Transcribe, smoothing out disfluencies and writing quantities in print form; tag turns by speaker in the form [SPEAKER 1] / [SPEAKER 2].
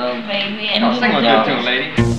[SPEAKER 1] little baby.
[SPEAKER 2] Oh, sing a good tune, lady.